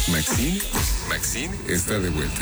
Maxine está de vuelta.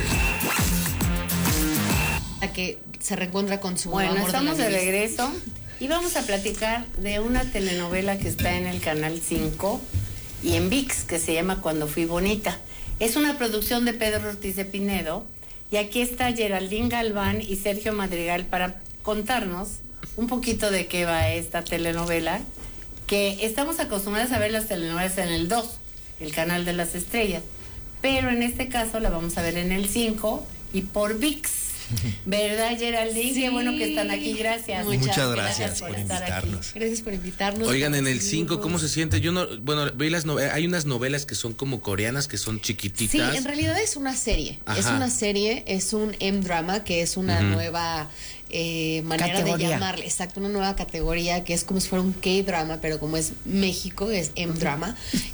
A que se reencuentra con su Bueno, amor estamos de de la vida. regreso y vamos a platicar de una telenovela que está en el Canal 5 y en ViX, que se llama Cuando Fui Bonita. Es una producción de Pedro Ortiz de Pinedo y aquí está Geraldine Galván y Sergio Madrigal para contarnos un poquito de qué va esta telenovela, que estamos acostumbrados a ver las telenovelas en el 2, el Canal de las Estrellas, pero en este caso la vamos a ver en el 5 y por ViX. ¿Verdad, Geraldine? Sí. Qué bueno que están aquí, gracias. Muchas gracias por estar invitarnos. aquí. Gracias por invitarnos. Oigan, en el 5, ¿cómo se siente? Yo no, bueno, vi hay unas novelas que son como coreanas, que son chiquititas. Sí, en realidad es una serie. Ajá. Es una serie, es un M-drama, que es una nueva manera Categoría. de llamarle. Exacto, una nueva categoría que es como si fuera un K-drama, pero como es México, es M-drama.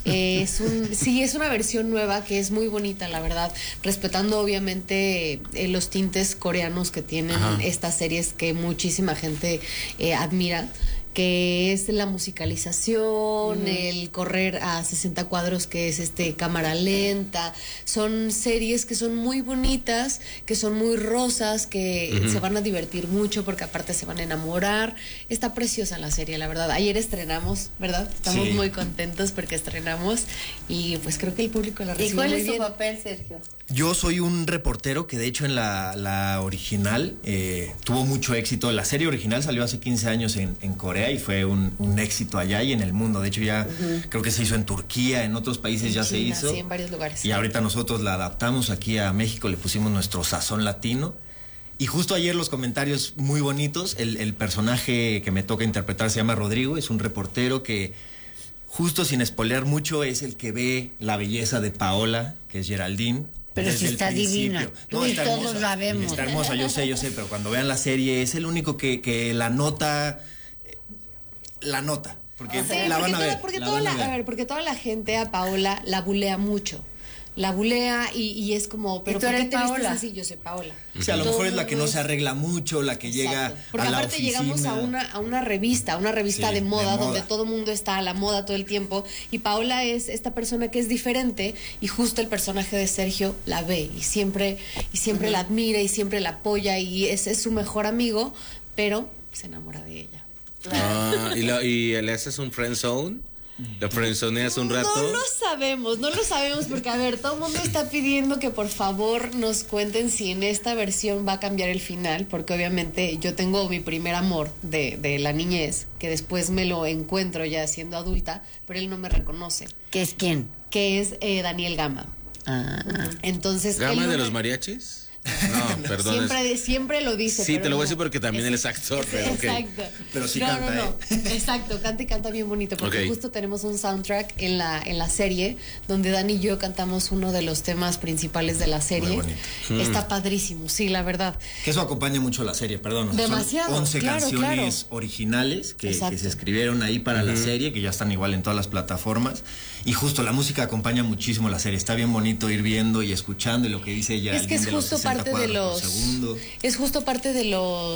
Es una versión nueva que es muy bonita, la verdad, respetando obviamente los tintes coreanos que tienen estas series que muchísima gente admira, que es la musicalización, el correr a 60 cuadros, que es cámara lenta. Son series que son muy bonitas, que son muy rosas, que se van a divertir mucho porque aparte se van a enamorar. Está preciosa la serie, la verdad. Ayer estrenamos, ¿verdad? Estamos muy contentos porque estrenamos y pues creo que el público la ¿Y recibió cuál muy es tu bien. papel, Sergio? Yo soy un reportero que de hecho en la original tuvo mucho éxito. La serie original salió hace 15 años en Corea y fue un éxito allá y en el mundo. De hecho ya creo que se hizo en Turquía, en otros países ya se China, hizo. sí, en varios lugares. Y ahorita nosotros la adaptamos aquí a México, le pusimos nuestro sazón latino. Y justo ayer los comentarios muy bonitos. El personaje que me toca interpretar se llama Rodrigo, es un reportero que, justo sin spoilear mucho, es el que ve la belleza de Paola, que es Geraldine. Pero desde si el está principio. divina. Tú y está todos hermosa. la vemos. Está hermosa, yo sé, pero cuando vean la serie es el único que la nota. La nota. Porque Sí, la van a ver. Porque toda la gente a Paola la bulea mucho. La bulea y es como, pero tú ¿por qué eres te vistes Paola? así? Yo soy Paola. O sea, a lo Todo mejor es el la que mundo no se arregla mucho, la que llega Exacto. Porque a la aparte oficina. llegamos a una revista Sí, de moda, de donde moda. todo el mundo está a la moda todo el tiempo, y Paola es esta persona que es diferente, y justo el personaje de Sergio la ve y siempre la admira y siempre la apoya y es su mejor amigo, pero se enamora de ella. ¿Y le haces un friend zone? ¿La friendzoneas un rato? No lo sabemos porque, a ver, todo el mundo está pidiendo que por favor nos cuenten si en esta versión va a cambiar el final, porque obviamente yo tengo mi primer amor de la niñez, que después me lo encuentro ya siendo adulta, pero él no me reconoce, ¿Qué es quién? que es Daniel Gama. Entonces, ¿Gama él no de los me- mariachis? No, perdón. Siempre lo dice. Sí, pero te lo voy a no. decir porque también él es actor, pero ok. Exacto. Pero sí no, canta, no. Exacto, canta y canta bien bonito, porque Ok. justo tenemos un soundtrack en la serie donde Dani y yo cantamos uno de los temas principales de la serie. bonito. Está padrísimo, sí, la verdad. Que eso acompaña mucho la serie, perdón. O sea, Demasiado, son 11 claro, canciones claro. originales que Exacto. se escribieron ahí para la serie, que ya están igual en todas las plataformas. Y justo la música acompaña muchísimo la serie. Está bien bonito ir viendo y escuchando y lo que dice ella. Es que es justo parte de los es justo parte de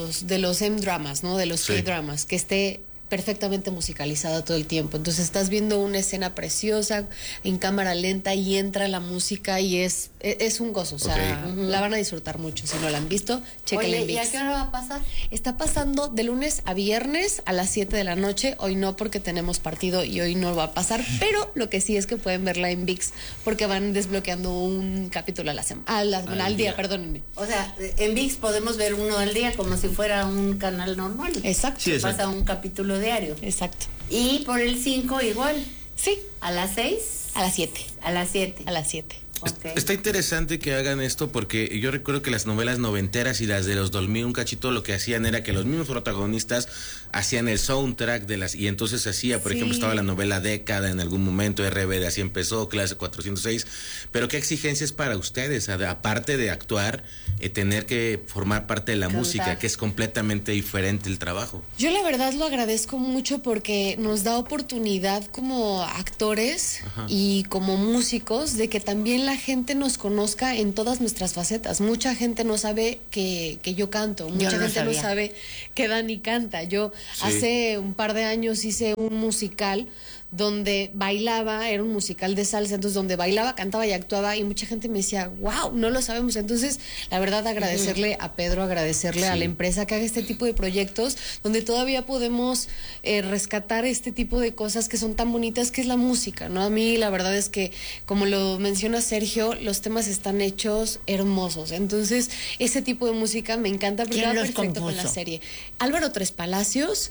los M-dramas, ¿no? De los Sí. K-dramas, que esté perfectamente musicalizada todo el tiempo. Entonces estás viendo una escena preciosa en cámara lenta y entra la música y es un gozo, o sea, Ok. la van a disfrutar mucho. Si no la han visto, chequenla en Oye, ¿y a ViX. qué hora va a pasar? Está pasando de lunes a viernes a las 7 de la noche. Hoy no, porque tenemos partido y hoy no va a pasar. Pero lo que sí es que pueden verla en ViX porque van desbloqueando un capítulo a la semana. Al día, perdónenme. O sea, en ViX podemos ver uno al día como si fuera un canal normal. Exacto. Sí, exacto. Pasa un capítulo diario. Exacto. Y por el 5 igual. Sí, ¿A las 6? a las 7. A las 7. A las 7. Ok. Está interesante que hagan esto porque yo recuerdo que las novelas noventeras y las de los 2000 un cachito lo que hacían era que los mismos protagonistas hacían el soundtrack de las, y entonces hacía, por Sí. ejemplo, estaba la novela Década en algún momento, RBD así empezó, Clase 406, pero qué exigencias para ustedes, aparte de actuar, tener que formar parte de la Cantar. música, que es completamente diferente el trabajo. Yo la verdad lo agradezco mucho porque nos da oportunidad como actores y como músicos de que también la gente nos conozca en todas nuestras facetas. Mucha gente no sabe que yo canto, mucha no gente no sabía. sabe que Dani canta. Yo Sí. hace un par de años hice un musical donde bailaba, era un musical de salsa, entonces donde bailaba, cantaba y actuaba, y mucha gente me decía, wow, no lo sabemos. Entonces, la verdad, agradecerle a Pedro, agradecerle a la empresa que haga este tipo de proyectos, donde todavía podemos rescatar este tipo de cosas que son tan bonitas, que es la música, ¿no? A mí la verdad es que, como lo menciona Sergio, los temas están hechos hermosos. Entonces, ese tipo de música me encanta porque va perfecto con la serie. Álvaro Tres Palacios,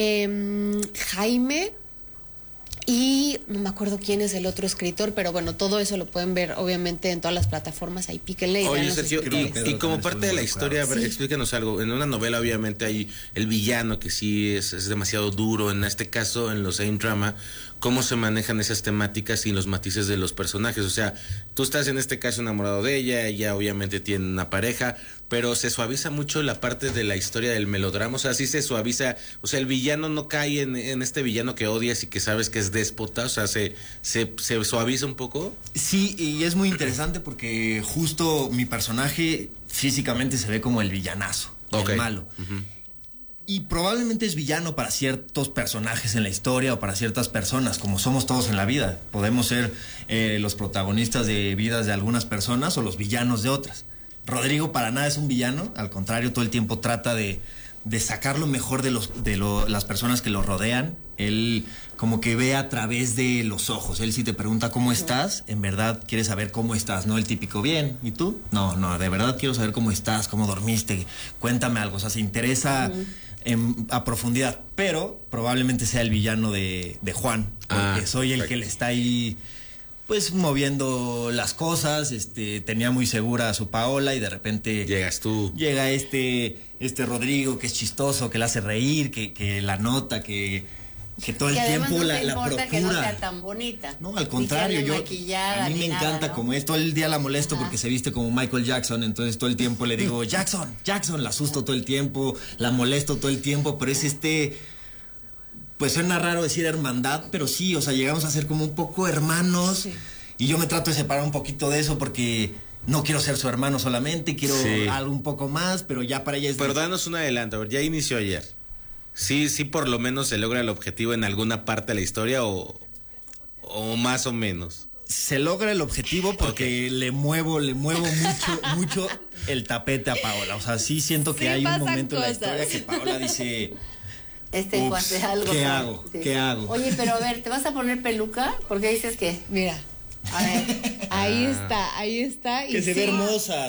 Jaime, y no me acuerdo quién es el otro escritor, pero bueno, todo eso lo pueden ver obviamente en todas las plataformas, ahí píquenle. Oye, Sergio, y como parte de la historia, a ver, explícanos algo. En una novela obviamente hay el villano que sí es demasiado duro. En este caso, en los AIM Drama, ¿cómo se manejan esas temáticas y los matices de los personajes? O sea, tú estás en este caso enamorado de ella obviamente tiene una pareja, pero se suaviza mucho la parte de la historia del melodrama, o sea, sí se suaviza, o sea, el villano no cae en este villano que odias y que sabes que es déspota, o sea, se suaviza un poco. Sí, y es muy interesante porque justo mi personaje físicamente se ve como el villanazo, el malo. Y probablemente es villano para ciertos personajes en la historia o para ciertas personas, como somos todos en la vida. Podemos ser los protagonistas de vidas de algunas personas o los villanos de otras. Rodrigo para nada es un villano, al contrario, todo el tiempo trata de sacar lo mejor de las personas que lo rodean. Él como que ve a través de los ojos. Él si te pregunta cómo estás, en verdad quiere saber cómo estás, no el típico bien. ¿Y tú? No, de verdad quiero saber cómo estás, cómo dormiste, cuéntame algo. O sea, se interesa a profundidad, pero probablemente sea el villano de Juan, porque soy el que le está ahí pues moviendo las cosas. Tenía muy segura a su Paola y de repente llegas tú. Llega este Rodrigo que es chistoso, que la hace reír, que la nota, que todo el tiempo no la procura. Que no sea tan bonita. No, al contrario, a mí me encanta, ¿no? Como es, todo el día la molesto porque se viste como Michael Jackson, entonces todo el tiempo le digo, Jackson, la asusto todo el tiempo, la molesto todo el tiempo, pero es pues suena raro decir hermandad, pero sí, o sea, llegamos a ser como un poco hermanos, y yo me trato de separar un poquito de eso porque no quiero ser su hermano solamente, quiero algo un poco más, pero ya para ella es... Pero danos un adelanto, a ver, ya inició ayer. Sí, por lo menos se logra el objetivo en alguna parte de la historia o más o menos. Se logra el objetivo porque le muevo mucho el tapete a Paola. O sea, sí siento que hay un momento en la historia que Paola dice... algo. ¿Qué hago? Oye, pero a ver, ¿te vas a poner peluca? Porque dices que... Mira, a ver, ahí está. Que se ve hermosa,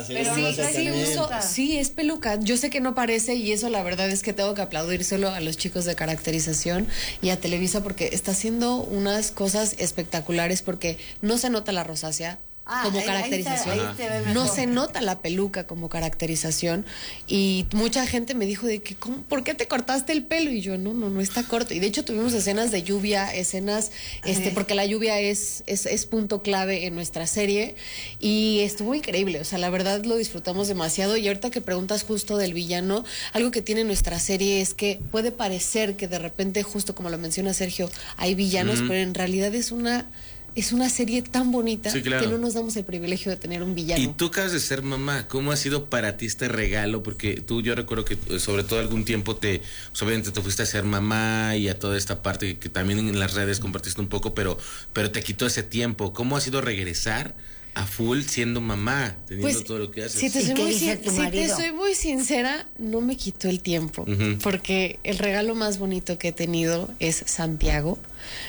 sí, es peluca. Yo sé que no parece, y eso la verdad es que tengo que aplaudírselo a los chicos de caracterización y a Televisa porque está haciendo unas cosas espectaculares, porque no se nota la rosácea como caracterización, no se nota la peluca como caracterización, y mucha gente me dijo de que ¿por qué te cortaste el pelo? Y yo no está corto, y de hecho tuvimos escenas de lluvia, porque la lluvia es punto clave en nuestra serie, y estuvo increíble, o sea, la verdad lo disfrutamos demasiado. Y ahorita que preguntas justo del villano, algo que tiene nuestra serie es que puede parecer que de repente, justo como lo menciona Sergio, hay villanos, pero en realidad es una serie tan bonita que no nos damos el privilegio de tener un villano. Y tú acabas de ser mamá, ¿cómo ha sido para ti este regalo? Porque yo recuerdo que sobre todo algún tiempo obviamente te fuiste a ser mamá y a toda esta parte que también en las redes compartiste un poco, pero te quitó ese tiempo. ¿Cómo ha sido regresar a full siendo mamá, teniendo todo lo que haces? Si te soy muy sincera, no me quitó el tiempo, porque el regalo más bonito que he tenido es Santiago.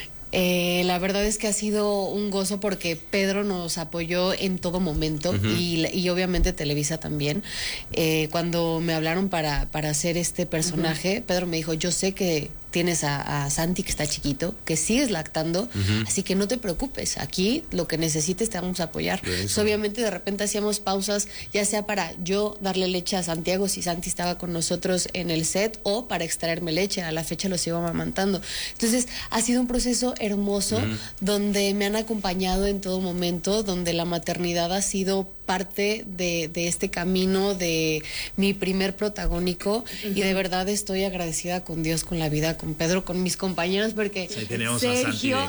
La verdad es que ha sido un gozo porque Pedro nos apoyó en todo momento, y obviamente Televisa también. Cuando me hablaron para hacer este personaje, Pedro me dijo, yo sé que tienes a Santi que está chiquito, que sigues lactando, así que no te preocupes, aquí lo que necesites te vamos a apoyar. Obviamente de repente hacíamos pausas, ya sea para yo darle leche a Santiago si Santi estaba con nosotros en el set, o para extraerme leche. A la fecha lo sigo amamantando. Entonces ha sido un proceso hermoso, donde me han acompañado en todo momento, donde la maternidad ha sido parte de este camino de mi primer protagónico, y de verdad estoy agradecida con Dios, con la vida, con Pedro, con mis compañeros, porque Sergio,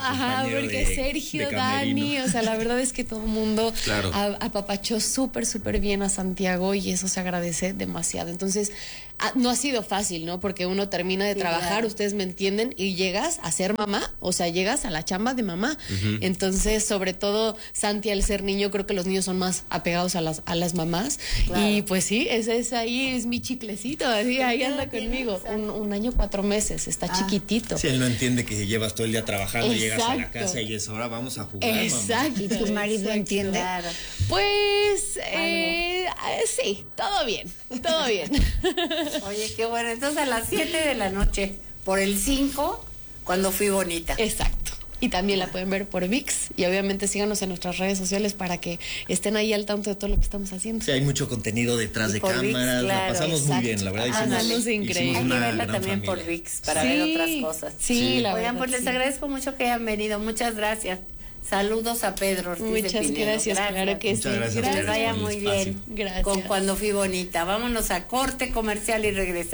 Dani, o sea, la verdad es que todo el mundo apapachó súper bien a Santiago, y eso se agradece demasiado. Entonces, no ha sido fácil, ¿no? Porque uno termina de trabajar, claro. ustedes me entienden, y llegas a ser mamá, o sea, llegas a la chamba de mamá. Entonces, sobre todo, Santi, al ser niño, creo que los niños son más apegados a las mamás. Claro. Y pues sí, ahí es mi chiclecito, así, ahí anda conmigo. 1 año, 4 meses, está chiquitito. Si él no entiende que llevas todo el día trabajando, llegas a la Exacto. casa y es hora, vamos a jugar, Exacto. ¿Y tu marido entiende? Claro. Pues, sí, todo bien, todo bien. Oye, qué bueno. Entonces a las 7 de la noche, por el 5, cuando fui bonita. Exacto. Y también la pueden ver por ViX. Y obviamente síganos en nuestras redes sociales para que estén ahí al tanto de todo lo que estamos haciendo. Sí, hay mucho contenido detrás Y de por ViX, cámaras, claro, la pasamos muy exacto. bien, la verdad. Pasamos increíble. Hay que una verla gran también familia. por ViX para Sí, ver otras cosas. sí, la Oigan, verdad, pues les sí. agradezco mucho que hayan venido. Muchas gracias. Saludos a Pedro Ortiz de Muchas Pinedo. gracias, claro que Muchas sí. gracias a Que les ustedes vaya por el muy espacio. bien. Gracias. Con Cuando Fui Bonita. Vámonos a corte comercial y regresamos.